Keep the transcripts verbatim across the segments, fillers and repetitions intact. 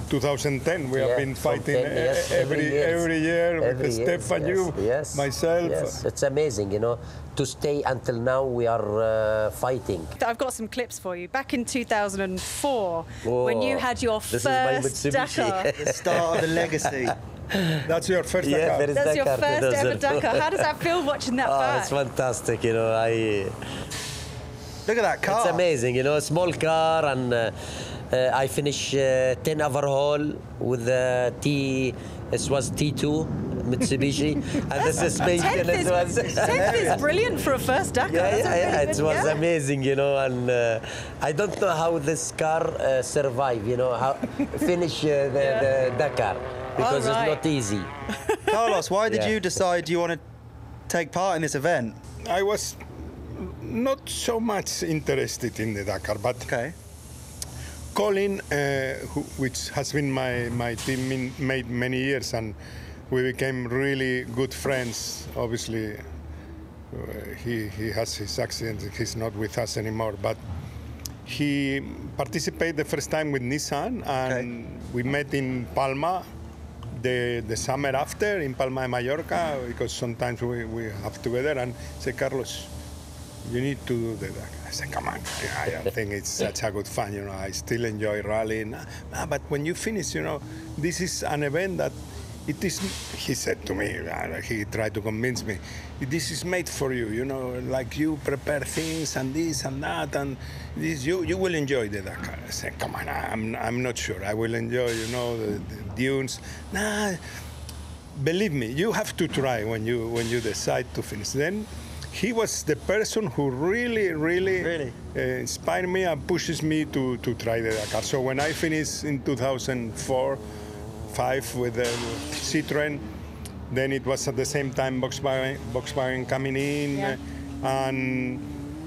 two thousand ten. We Yeah, have been from fighting ten years, every every years. every year Every with year, Stefan, yes, you, yes, myself. Yes. It's amazing, you know, to stay until now we are uh, fighting. I've got some clips for you. Back in two thousand four, Whoa. when you had your This is my first Mitsubishi. Dakar. The start of the legacy. That's your first Yeah, Dakar. there is That's your Dakar first two thousand ever Dakar. How does that feel watching that Oh, back? it's fantastic, you know. I. Look at that car. It's amazing, you know, a small car, and uh, uh, I finish uh, ten overhaul with the T. This was T two Mitsubishi, and the suspension Tenth it is, was. tenth is brilliant for a first Dakar. Yeah, That's a yeah, yeah. really It good- was yeah. amazing, you know, and uh, I don't know how this car uh, survive, you know, how finish uh, the, Yeah. the Dakar, because All right. it's not easy. Carlos, why did Yeah. you decide you want to take part in this event? I was not so much interested in the Dakar, but Okay. Colin, uh, who, which has been my, my teammate many years, and we became really good friends. Obviously, uh, he, he has his accident, he's not with us anymore, but he participated the first time with Nissan, and Okay. we met in Palma the, the summer after, in Palma de Mallorca, because sometimes we, we have together, and say, Carlos, you need to do the Dakar. I said, come on, I don't think it's such a good fun, you know, I still enjoy rallying. Ah, but when you finish, you know, this is an event that it is, he said to me, uh, he tried to convince me, this is made for you, you know, like you prepare things and this and that, and this, you, you will enjoy the Dakar. I said, come on, I'm, I'm not sure, I will enjoy, you know, the, the dunes. Nah, believe me, you have to try when you, when you decide to finish. Then he was the person who really, really, Really? Uh, inspired me and pushes me to, to try the Dakar. So when I finished in two thousand four, five with the Citroën, then it was at the same time Volkswagen, Volkswagen coming in, Yeah. uh, and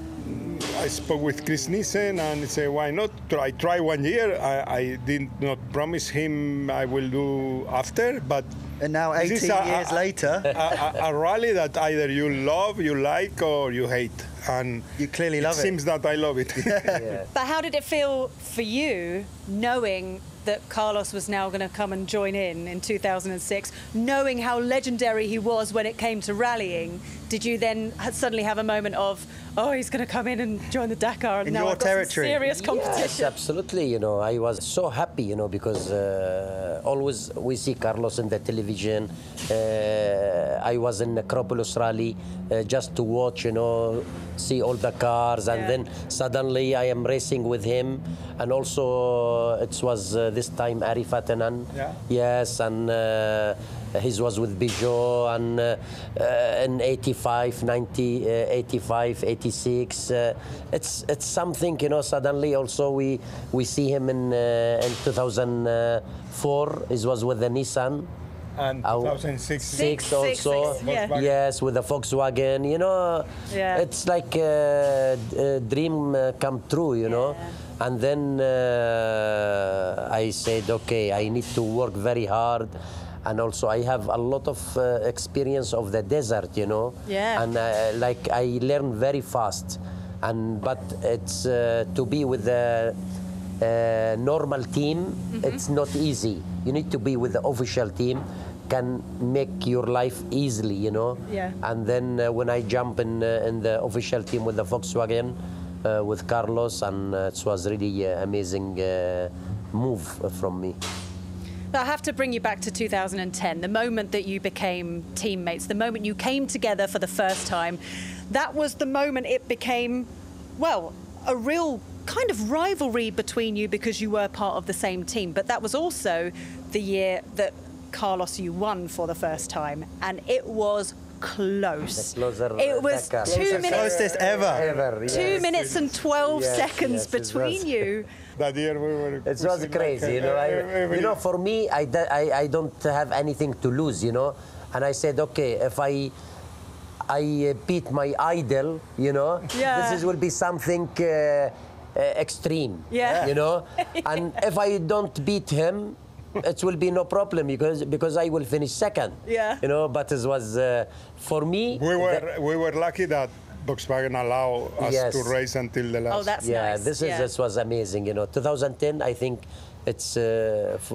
I spoke with Chris Nissen and he said, why not? I try one year. I, I did not promise him I will do after, but And now, this is eighteen a- years a- later, a, a, a rally that either you love, you like, or you hate. And you clearly love it it. seems that I love it. Yeah. But how did it feel for you, knowing that Carlos was now going to come and join in in two thousand six, knowing how legendary he was when it came to rallying? Did you then ha- suddenly have a moment of, oh, he's going to come in and join the Dakar, and In now your I've got some territory. serious Yes, competition? absolutely. You know, I was so happy, you know, because uh, always we see Carlos in the television. Uh, I was in Acropolis Rally uh, just to watch, you know, see all the cars, and Yeah. then suddenly I am racing with him, and also it was uh, this time Ari Fatanan. Yeah. Yes, and uh, his was with Peugeot, and uh, uh, in eighty-five, ninety, uh, eighty-five, eighty-six. Uh, it's it's something, you know. Suddenly, also we we see him in uh, in two thousand four. It was with the Nissan. And Our- two thousand six. Six Six, also. six, yeah. Volkswagen. Yes, with the Volkswagen. You know, Yeah. it's like a, a dream uh, come true. You know. Yeah. And then uh, I said, okay, I need to work very hard. And also, I have a lot of uh, experience of the desert, you know. Yeah. And uh, like I learn very fast, and but it's uh, to be with the uh, normal team. It's not easy. You need to be with the official team. Can make your life easily, you know. Yeah. And then uh, when I jump in uh, in the official team with the Volkswagen, uh, with Carlos, and uh, it was really uh, amazing uh, move from me. But I have to bring you back to two thousand ten, the moment that you became teammates, the moment you came together for the first time. That was the moment it became, well, a real kind of rivalry between you because you were part of the same team. But that was also the year that Carlos, you won for the first time, and it was close. The closer, it uh, was Dakar. two the minutes, closest ever. Ever, two yes. minutes and twelve Yes, seconds yes, it between was. you. That year we were. It was pushing crazy, like, you know. uh, I, every- you know, for me, I, d- I, I don't have anything to lose, you know. And I said, okay, if I I uh, beat my idol, you know, Yeah. this is, will be something uh, uh, extreme, Yeah. you know. And if I don't beat him, it will be no problem because because I will finish second. Yeah. You know, but it was uh, for me. We were we were lucky that Volkswagen allow us Yes. to race until the last. Oh, that's yeah, nice. this is yeah. this was amazing. You know, two thousand ten. I think it's uh, f-